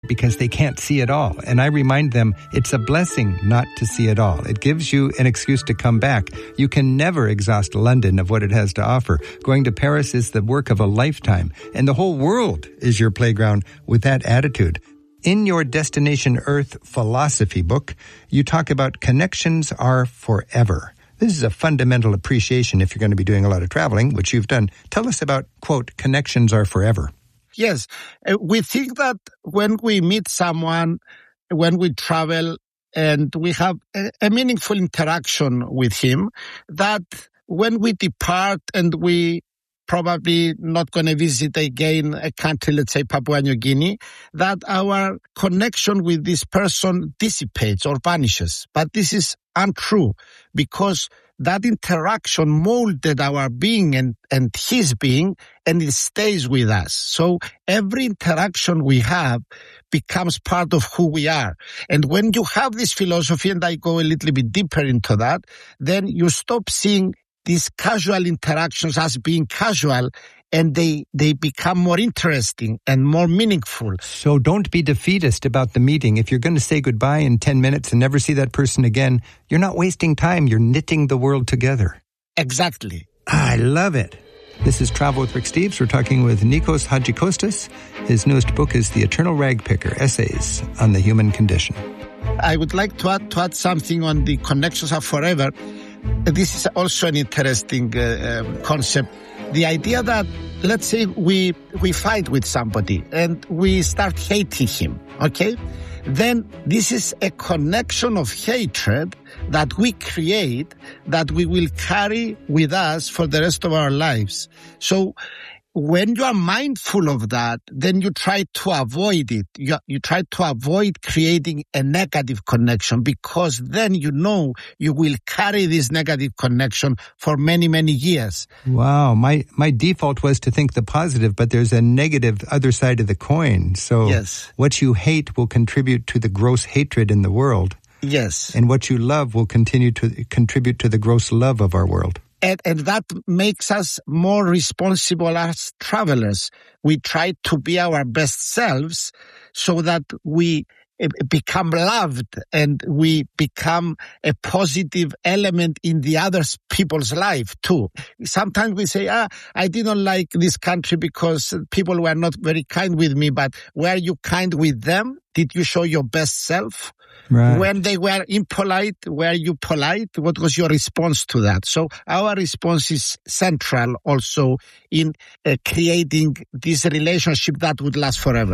because they can't see it all. And I remind them it's a blessing not to see it all. It gives you an excuse to come back. You can never exhaust London of what it has to offer. Going to Paris is the work of a lifetime, and the whole world is your playground with that attitude. In your Destination Earth philosophy book, you talk about connections are forever. This is a fundamental appreciation if you're going to be doing a lot of traveling, which you've done. Tell us about, quote, connections are forever. Yes. We think that when we meet someone, when we travel, and we have a meaningful interaction with him, that when we depart and we probably not going to visit again a country, let's say Papua New Guinea, that our connection with this person dissipates or vanishes. But this is untrue, because that interaction molded our being and his being, and it stays with us. So every interaction we have becomes part of who we are. And when you have this philosophy, and I go a little bit deeper into that, then you stop seeing these casual interactions as being casual, and they become more interesting and more meaningful. So don't be defeatist about the meeting. If you're going to say goodbye in 10 minutes and never see that person again, you're not wasting time. You're knitting the world together. Exactly. I love it. This is Travel with Rick Steves. We're talking with Nikos Hadjikostas. His newest book is The Eternal Rag Picker, Essays on the Human Condition. I would like to add something on the connections are forever. This is also an interesting concept. The idea that, let's say we fight with somebody and we start hating him, okay? Then this is a connection of hatred that we create that we will carry with us for the rest of our lives. So when you are mindful of that, then you try to avoid it. You try to avoid creating a negative connection, because then you know you will carry this negative connection for many, many years. Wow. My default was to think the positive, but there's a negative other side of the coin. So yes, what you hate will contribute to the gross hatred in the world. Yes. And what you love will continue to contribute to the gross love of our world. And that makes us more responsible as travelers. We try to be our best selves so that we become loved and we become a positive element in the other people's life too. Sometimes we say, I didn't like this country because people were not very kind with me, but were you kind with them? Did you show your best self? Right. When they were impolite, were you polite? What was your response to that? So our response is central also in creating this relationship that would last forever.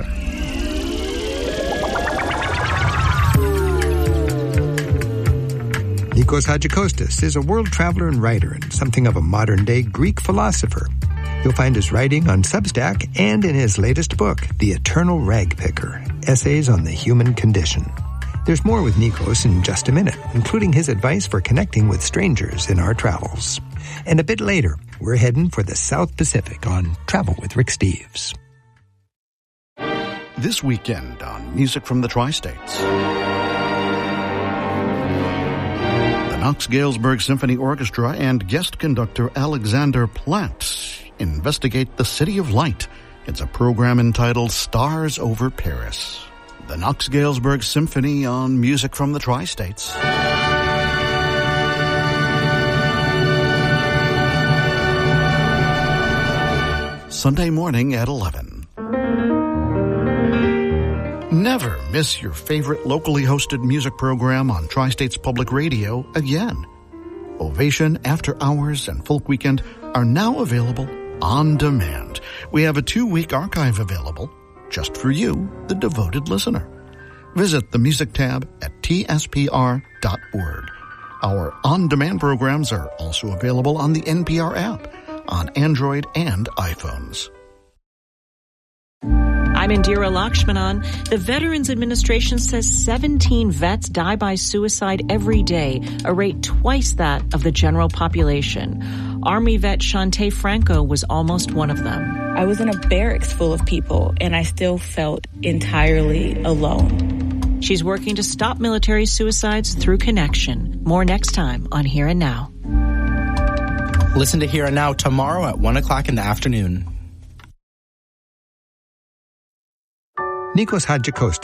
Nikos Hadjikostas is a world traveler and writer and something of a modern-day Greek philosopher. You'll find his writing on Substack and in his latest book, The Eternal Rag Picker, Essays on the Human Condition. There's more with Nikos in just a minute, including his advice for connecting with strangers in our travels. And a bit later, we're heading for the South Pacific on Travel with Rick Steves. This weekend on Music from the Tri-States. The Knox Galesburg Symphony Orchestra and guest conductor Alexander Platt investigate the City of Light. It's a program entitled Stars Over Paris. The Knox Galesburg Symphony on Music from the Tri-States. Sunday morning at 11. Never miss your favorite locally hosted music program on Tri-States Public Radio again. Ovation, After Hours, and Folk Weekend are now available on demand. We have a 2-week archive available just for you, the devoted listener. Visit the music tab at tspr.org. Our on-demand programs are also available on the NPR app on Android and iPhones. I'm Indira Lakshmanan. The Veterans Administration says 17 vets die by suicide every day, a rate twice that of the general population. Army vet Shantae Franco was almost one of them. I was in a barracks full of people, and I still felt entirely alone. She's working to stop military suicides through connection. More next time on Here and Now. Listen to Here and Now tomorrow at 1 o'clock in the afternoon. Nikos Hadjikostas